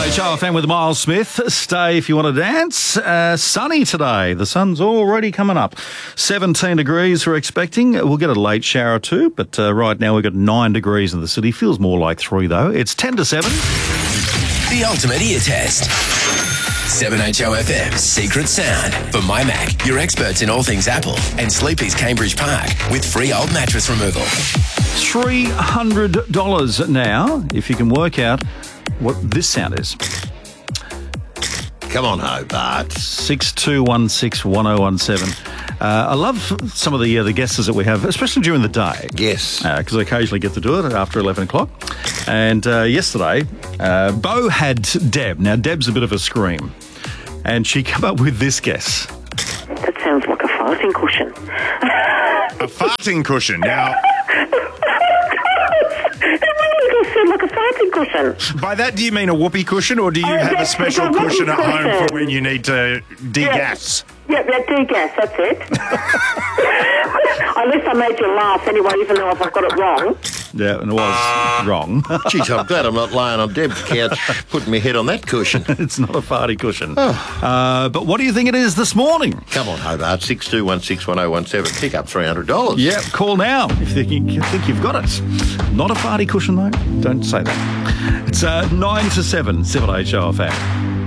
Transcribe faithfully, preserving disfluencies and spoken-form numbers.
H R F M with Miles Smith. Stay if you want to dance. Uh, sunny today. The sun's already coming up. seventeen degrees we're expecting. We'll get a late shower too, but uh, right now we've got nine degrees in the city. Feels more like three though. It's ten to seven. The ultimate ear test. seven H O F M's Secret Sound. For My Mac, your experts in all things Apple, and Sleepy's Cambridge Park with free old mattress removal. three hundred dollars now, if you can work out what this sound is. Come on, Hobart. six two one six one oh one seven. Uh, I love some of the uh, the guesses that we have, especially during the day. Yes. Because I occasionally get to do it after eleven o'clock. And uh, yesterday, uh, Bo had Deb. Now, Deb's a bit of a scream. And she came up with this guess. That sounds like a farting cushion. A farting cushion. Now, Like a farting cushion. by that, do you mean a whoopee cushion, or do you Oh, have a yes, special it's a whoopee cushion at home cushion. for when you need to degas? Yep, yeah, do guess, that's it. At least I made you laugh anyway, even though if I've got it wrong. Yeah, and it was wrong. Geez, I'm glad I'm not lying on Deb's couch putting my head on that cushion. It's not a farty cushion. Uh, but what do you think it is this morning? Come on, Hobart, six two one six one oh one seven. Pick up three hundred dollars. Yeah, call now if you think, you think you've got it. Not a farty cushion, though. Don't say that. It's uh, nine to seven, seven H O F M.